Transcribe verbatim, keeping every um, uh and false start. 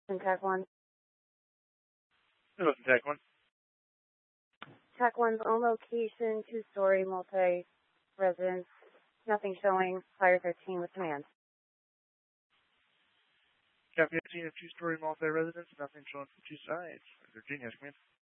Tech one. Hello, Tech one. Tech one's on location, two-story, multi-residence. Nothing showing. Fire thirteen with command. Copy fifteen of two-story multi-residence, nothing showing from two sides. Virginia, command.